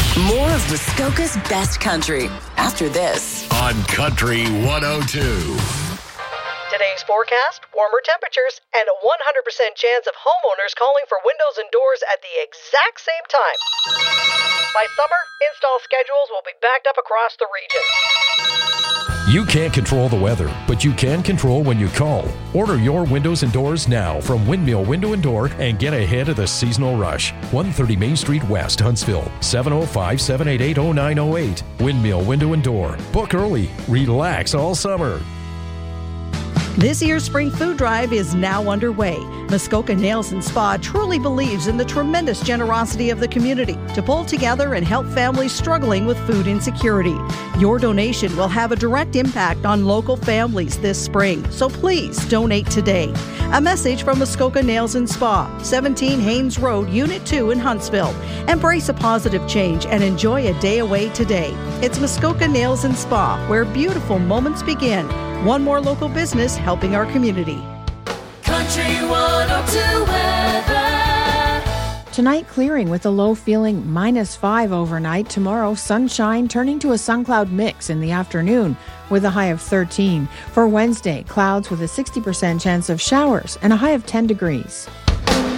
More of Muskoka's best country after this on Country 102. Today's forecast, warmer temperatures, and a 100% chance of homeowners calling for windows and doors at the exact same time. By summer, install schedules will be backed up across the region. You can't control the weather, but you can control when you call. Order your windows and doors now from Windmill Window and Door and get ahead of the seasonal rush. 130 Main Street West, Huntsville, 705-788-0908. Windmill Window and Door. Book early. Relax all summer. This year's spring food drive is now underway. Muskoka Nails and Spa truly believes in the tremendous generosity of the community to pull together and help families struggling with food insecurity. Your donation will have a direct impact on local families this spring, so please donate today. A message from Muskoka Nails and Spa, 17 Haynes Road, Unit 2 in Huntsville. Embrace a positive change and enjoy a day away today. It's Muskoka Nails and Spa, where beautiful moments begin. One more local business helping our community. Country 102 weather. Tonight, clearing with a low feeling -5 overnight. Tomorrow, sunshine turning to a sun cloud mix in the afternoon with a high of 13. For Wednesday, clouds with a 60% chance of showers and a high of 10 degrees.